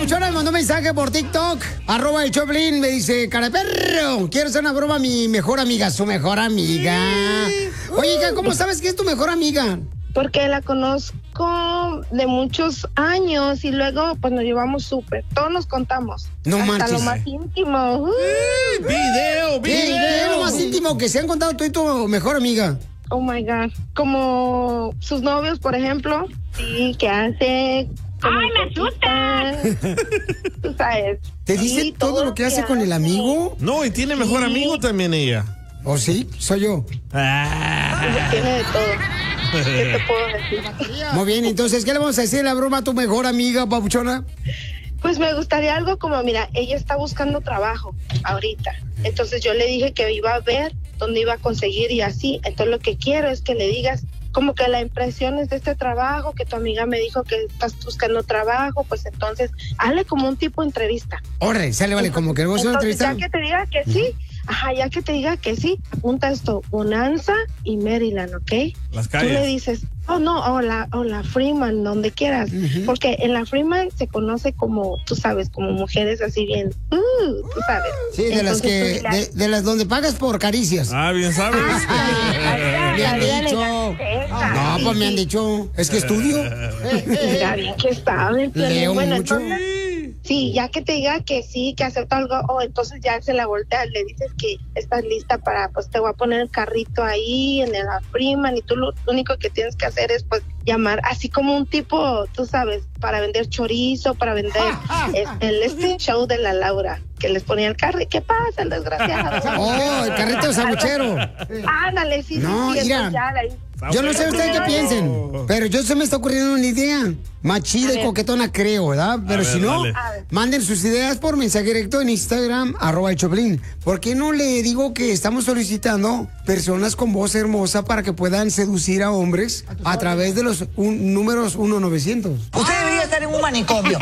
papuchona me mandó un mensaje por TikTok, @el Choplin, me dice, cara de perro, quiero hacer una broma a mi mejor amiga, su mejor amiga. Oye, hija, ¿cómo sabes que es tu mejor amiga? Porque la conozco de muchos años y luego pues nos llevamos súper. Todos nos contamos. No hasta manches. lo más íntimo. Video. ¿Qué es lo más íntimo que se han contado tú y tu mejor amiga? Oh my God. Como sus novios, por ejemplo. Sí, ¿qué hace? ¡Ay, me asustas! Tú sabes. ¿Te dice Sí, todo lo que hace con el amigo? No, y tiene mejor amigo también ella. ¿Oh, sí? Soy yo. Tiene de todo. ¿Qué te puedo decir? Muy bien, entonces, ¿qué le vamos a decir la broma a tu mejor amiga, papuchona? Pues me gustaría algo como, mira, ella está buscando trabajo ahorita. Entonces yo le dije que iba a ver dónde iba a conseguir y así. Entonces lo que quiero es que le digas como que la impresión es de este trabajo, que tu amiga me dijo que estás buscando trabajo, pues entonces hazle como un tipo de entrevista. Órale, sale, vale, como que vos una Entonces, entrevista. ya que te diga que sí, ya que te diga que sí, apunta esto, Bonanza y Maryland, ¿ok? Las Tú calles. le dices, o la Freeman, donde quieras, porque en la Freeman se conoce como, tú sabes, como mujeres así bien, tú sabes. Sí, de las Entonces, que, de las donde pagas por caricias. Bien sabes. Me han dicho. No, pues me han dicho. Es que estudio. Mira, bien que saben. Leo Bueno, mucho. entonces, sí, ya que te diga que sí, que acepta algo, entonces ya se la voltea, le dices que estás lista para, pues te voy a poner el carrito ahí en la Freeman y tú lo único que tienes que hacer es pues llamar, así como un tipo, tú sabes, para vender chorizo, para vender el show de la Laura, que les ponía el carro, ¿qué pasa, el desgraciado? Oh, el carrito sabuchero. Ándale, sí, No, sí, mira. entonces ya Yo no sé ustedes qué piensen, pero yo se me está ocurriendo una idea más chida y coquetona, creo, ¿verdad? Pero si no, manden sus ideas por mensaje directo en Instagram, @el Choplin. ¿Por qué no le digo que estamos solicitando personas con voz hermosa para que puedan seducir a hombres a través de los números 1-900? Usted debería estar en un manicomio.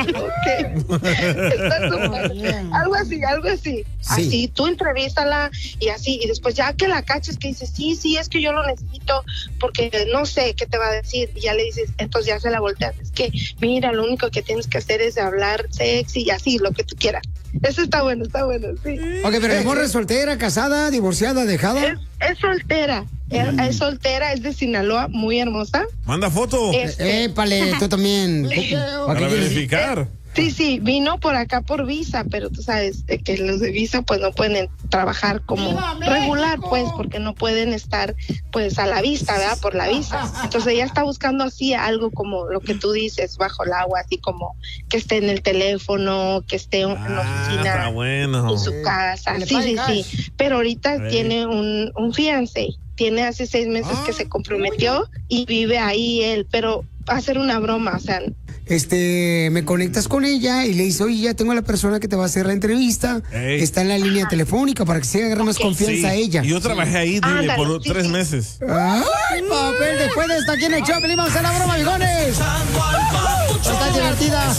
Está súper. Algo así. Así, tú entrevístala y así, y después ya que la caches que dices, sí, es que yo lo necesito porque no sé qué te va a decir, y ya le dices, entonces ya se la volteas, es que mira, lo único que tienes que hacer es hablar sexy y así, lo que tú quieras. Eso está bueno, sí. Ok, pero ¿la morra es soltera, casada, divorciada, dejada? Es soltera. Es soltera, es de Sinaloa, muy hermosa. Manda foto. Épale, tú también. Para verificar. Sí, vino por acá por visa, pero tú sabes que los de visa pues no pueden trabajar como regular, pues, porque no pueden estar pues a la vista, ¿verdad? Por la visa. Entonces ella está buscando así algo como lo que tú dices, bajo el agua, así como que esté en el teléfono, que esté en la oficina, está bueno. en su casa. Sí. Pero ahorita tiene un fiancé. Tiene hace 6 meses que se comprometió y vive ahí él, pero va a hacer una broma, o sea. Me conectas con ella y le dices, oye, ya tengo a la persona que te va a hacer la entrevista, está en la línea telefónica para que se agarre más confianza a ella. Y yo trabajé ahí, dile, por 3 meses. Ay, papel, después de esta aquí en el Choplin, vamos a la broma, mijones. Está divertida.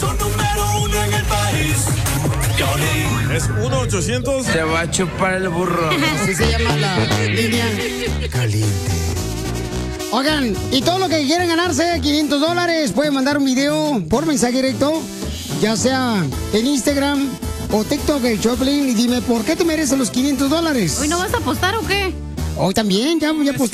Es 1-800. Te va a chupar el burro. Así se llama la línea caliente. Oigan, y todo lo que quieran ganarse, $500, pueden mandar un video por mensaje directo, ya sea en Instagram o TikTok, el Choplin, y dime, ¿por qué te mereces los $500? ¿Hoy no vas a apostar o qué? Hoy también, ya aposté.